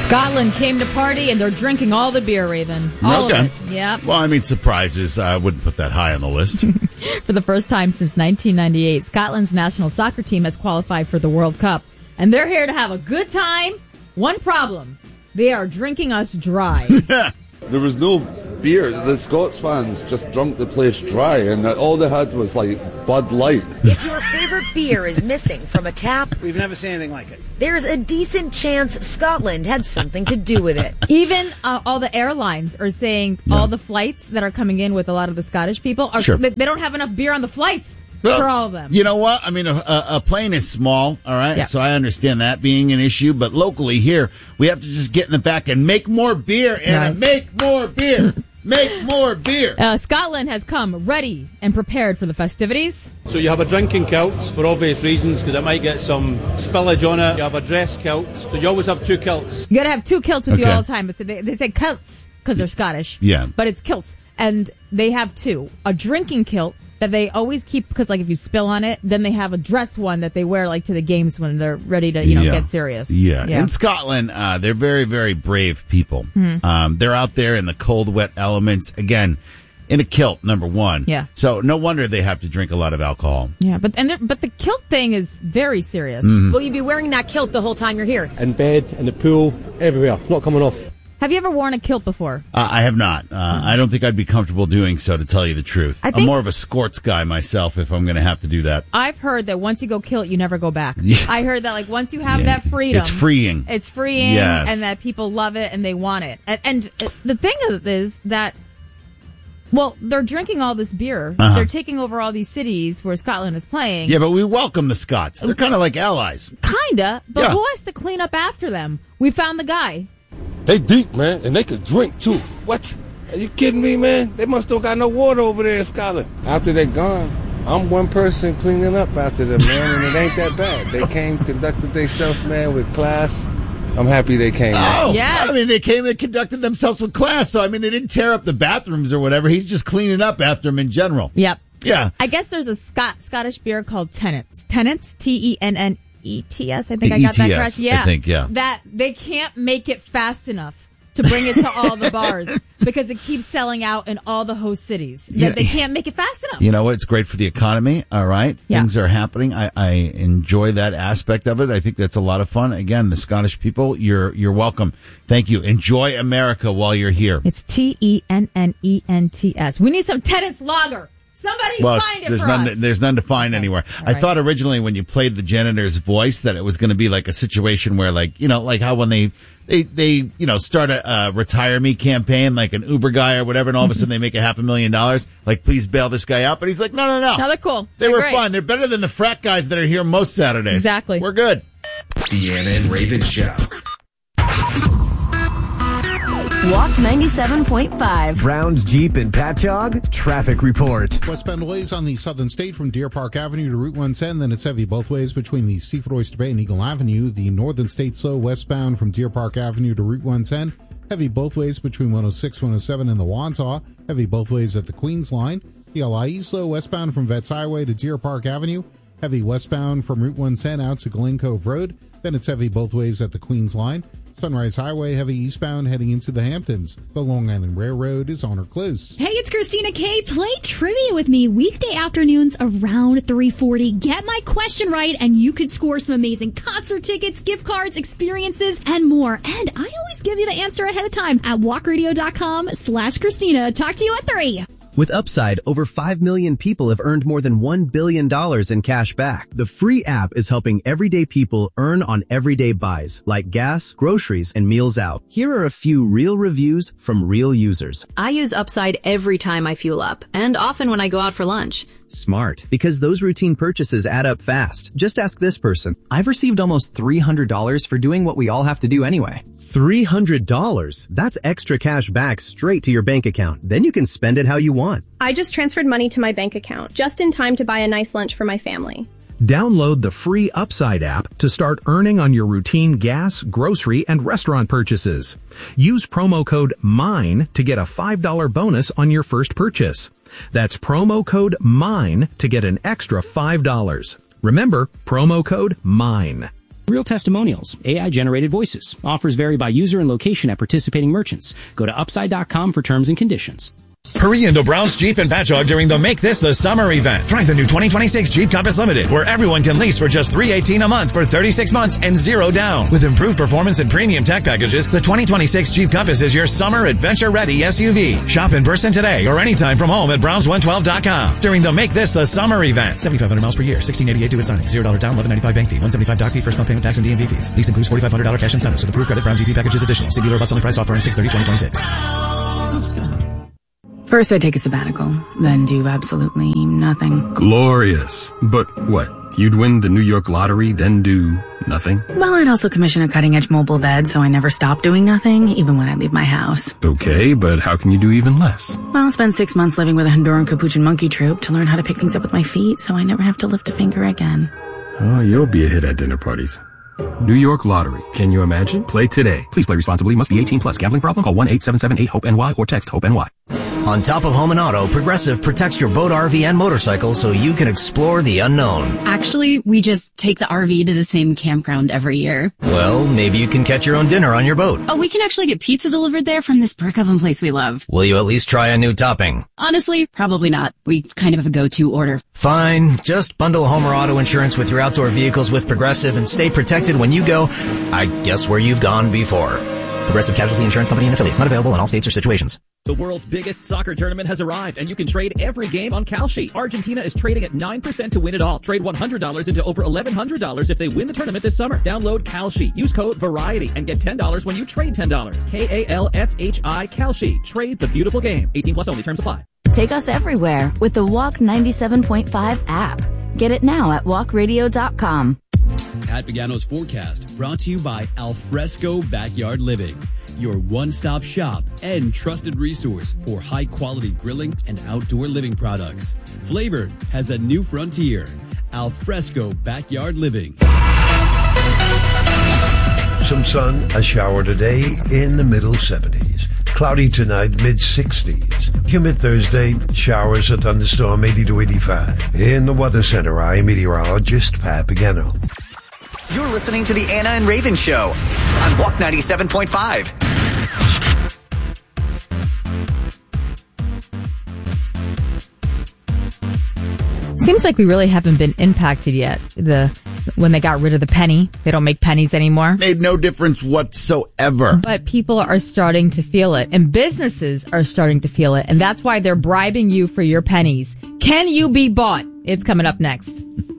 Scotland came to party, and they're drinking all the beer, Raven. All of it. Yep. Well, I mean, surprises. I wouldn't put that high on the list. For the first time since 1998, Scotland's national soccer team has qualified for the World Cup. And they're here to have a good time. One problem. They are drinking us dry. There was no beer. The Scots fans just drunk the place dry, and all they had was, like, Bud Light. If your favorite beer is missing from a tap, we've never seen anything like it. There's a decent chance Scotland had something to do with it. Even all the airlines are saying all the flights that are coming in with a lot of the Scottish people, they don't have enough beer on the flights. Well, for all of them. You know what? I mean, a plane is small, all right? Yeah. So I understand that being an issue. But locally here, we have to just get in the back and make more beer, Anna. Right. Make more beer. Make more beer. Scotland has come ready and prepared for the festivities. So you have a drinking kilt for obvious reasons, because it might get some spillage on it. You have a dress kilt. So you always have two kilts. You got to have two kilts with you all the time. But they say kilts because they're Scottish. Yeah. But it's kilts. And they have two. A drinking kilt that they always keep, because like if you spill on it, then they have a dress one that they wear like to the games when they're ready to get serious. Yeah. In Scotland, they're very, very brave people. Mm-hmm. They're out there in the cold, wet elements again in a kilt. Number one. Yeah. So no wonder they have to drink a lot of alcohol. Yeah, but the kilt thing is very serious. Mm-hmm. Will you be wearing that kilt the whole time you're here? In bed, in the pool, everywhere. It's not coming off. Have you ever worn a kilt before? I have not. I don't think I'd be comfortable doing so, to tell you the truth. I'm more of a sports guy myself if I'm going to have to do that. I've heard that once you go kilt, you never go back. I heard that like once you have that freedom. It's freeing. It's freeing, yes. And that people love it and they want it. And the thing is that, well, they're drinking all this beer. Uh-huh. They're taking over all these cities where Scotland is playing. Yeah, but we welcome the Scots. They're kind of like allies. Kinda, but who has to clean up after them? We found the guy. They deep, man, and they could drink, too. What? Are you kidding me, man? They must don't got no water over there in Scotland. After they're gone, I'm one person cleaning up after them, man, and it ain't that bad. They came, conducted themselves, man, with class. I'm happy they came. Oh, yes. I mean, they came and conducted themselves with class, so, I mean, they didn't tear up the bathrooms or whatever. He's just cleaning up after them in general. Yep. Yeah. I guess there's a Scottish beer called Tennent's. Tennent's, Tennents. I think I got that correct. Yeah. I think, yeah. That they can't make it fast enough to bring it to all the bars because it keeps selling out in all the host cities. They can't make it fast enough. You know what? It's great for the economy. All right. Yeah. Things are happening. I enjoy that aspect of it. I think that's a lot of fun. Again, the Scottish people, you're welcome. Thank you. Enjoy America while you're here. It's Tennents. We need some Tennent's lager. Somebody find it for us. There's none to find anywhere. I thought originally when you played the janitor's voice that it was going to be like a situation where, like, you know, like how when they start a retire me campaign, like an Uber guy or whatever, and all of a sudden they make $500,000. Like, please bail this guy out. But he's like, no. No, they're cool. They were fun. They're better than the frat guys that are here most Saturdays. Exactly. We're good. The Anna and Raven Show. Walk 97.5. Browns, Jeep, and Patchogue. Traffic report. Westbound delays on the Southern State from Deer Park Avenue to Route 110. Then it's heavy both ways between the Seafood Oyster Bay and Eagle Avenue. The Northern State slow westbound from Deer Park Avenue to Route 110. Heavy both ways between 106, 107 and the Wantaw. Heavy both ways at the Queens line. The LIE slow westbound from Vets Highway to Deer Park Avenue. Heavy westbound from Route 110 out to Glen Cove Road. Then it's heavy both ways at the Queens line. Sunrise Highway, heavy eastbound heading into the Hamptons. The Long Island Railroad is on or close. Hey, it's Christina K. Play trivia with me weekday afternoons around 3:40. Get my question right, and you could score some amazing concert tickets, gift cards, experiences, and more. And I always give you the answer ahead of time at walkradio.com/Christina. Talk to you at 3. With Upside, over 5 million people have earned more than $1 billion in cash back. The free app is helping everyday people earn on everyday buys, like gas, groceries, and meals out. Here are a few real reviews from real users. I use Upside every time I fuel up, and often when I go out for lunch. Smart, because those routine purchases add up fast. Just ask this person. I've received almost $300 for doing what we all have to do anyway. $300? That's extra cash back straight to your bank account. Then you can spend it how you want. I just transferred money to my bank account, just in time to buy a nice lunch for my family. Download the free Upside app to start earning on your routine gas, grocery, and restaurant purchases. Use promo code MINE to get a $5 bonus on your first purchase. That's promo code MINE to get an extra $5. Remember, promo code MINE. Real testimonials, AI-generated voices. Offers vary by user and location at participating merchants. Go to upside.com for terms and conditions. Hurry into Brown's Jeep and Patchogue during the Make This the Summer event. Drive the new 2026 Jeep Compass Limited, where everyone can lease for just $318 a month for 36 months and zero down. With improved performance and premium tech packages, the 2026 Jeep Compass is your summer adventure-ready SUV. Shop in person today or anytime from home at browns112.com during the Make This the Summer event. 7,500 miles per year, $1,688 due at signing, $0 down, $11.95 bank fee, $175 doc fee, first month payment tax and DMV fees. Lease includes $4,500 cash incentives with approved credit. Brown GP packages additional. See dealer about selling price offer on 6/30/2026. First I take a sabbatical, then do absolutely nothing. Glorious. But what? You'd win the New York lottery, then do nothing? Well, I'd also commission a cutting-edge mobile bed, so I never stop doing nothing, even when I leave my house. Okay, but how can you do even less? Well, I'll spend 6 months living with a Honduran Capuchin monkey troupe to learn how to pick things up with my feet, so I never have to lift a finger again. Oh, you'll be a hit at dinner parties. New York Lottery. Can you imagine? Play today. Please play responsibly. Must be 18 plus. Gambling problem? Call 1-877-8-HOPE-NY or text HOPE-NY. On top of home and auto, Progressive protects your boat, RV, and motorcycle so you can explore the unknown. Actually, we just take the RV to the same campground every year. Well, maybe you can catch your own dinner on your boat. Oh, we can actually get pizza delivered there from this brick oven place we love. Will you at least try a new topping? Honestly, probably not. We kind of have a go-to order. Fine. Just bundle home or auto insurance with your outdoor vehicles with Progressive and stay protected when you go, I guess, where you've gone before. Progressive Casualty Insurance Company and affiliates. Not available in all states or situations. The world's biggest soccer tournament has arrived, and you can trade every game on Kalshi. Argentina is trading at 9% to win it all. Trade $100 into over $1,100 if they win the tournament this summer. Download Kalshi. Use code VARIETY and get $10 when you trade $10. Kalshi. Kalshi. Trade the beautiful game. 18 plus only. Terms apply. Take us everywhere with the Walk 97.5 app. Get it now at walkradio.com. Pat Pagano's forecast brought to you by Alfresco Backyard Living, your one-stop shop and trusted resource for high-quality grilling and outdoor living products. Flavored has a new frontier. Alfresco Backyard Living. Some sun, a shower today in the middle 70s. Cloudy tonight, mid-60s. Humid Thursday, showers, a thunderstorm, 80 to 85. In the Weather Center, I'm meteorologist Pat Pagano. You're listening to the Anna and Raven Show on Walk 97.5. Seems like we really haven't been impacted yet. When they got rid of the penny, they don't make pennies anymore. Made no difference whatsoever. But people are starting to feel it, and businesses are starting to feel it, and that's why they're bribing you for your pennies. Can you be bought? It's coming up next.